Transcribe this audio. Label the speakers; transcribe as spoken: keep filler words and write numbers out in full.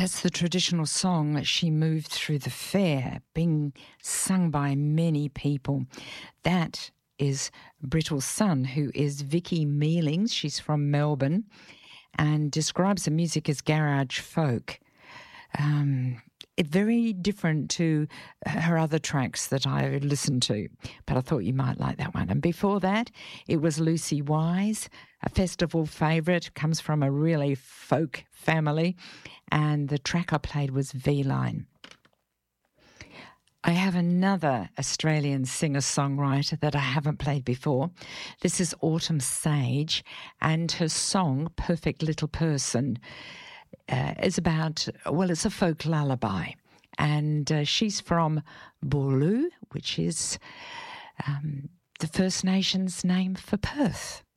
Speaker 1: That's the traditional song She Moved Through the Fair, being sung by many people. That is Brittle's son, who is Vicky Mealings. She's from Melbourne and describes the music as garage folk. Um, it's very different to her other tracks that I listened to, but I thought you might like that one. And before that, it was Lucy Wise, a festival favourite, comes from a really folk family, and the track I played was V-Line. I have another Australian singer-songwriter that I haven't played before. This is Autumn Sage, and her song, Perfect Little Person, uh, is about, well, it's a folk lullaby. And uh, she's from Boorloo, which is um, the First Nations name for Perth.